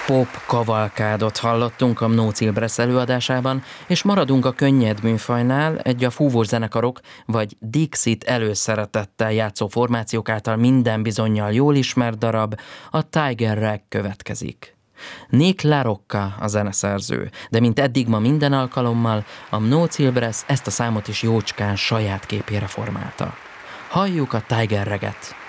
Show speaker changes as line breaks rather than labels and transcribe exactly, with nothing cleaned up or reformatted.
pop kavalkádot hallottunk a No Chill Brass előadásában, és maradunk a könnyed műfajnál, egy a fúvós zenekarok vagy Dixit előszeretettel játszó formációk által minden bizonnyal jól ismert darab, a Tiger Rag következik. Nick LaRocca a zeneszerző, de mint eddig ma minden alkalommal, a No Chill Brass ezt a számot is jócskán saját képére formálta. Halljuk a Tiger Raget!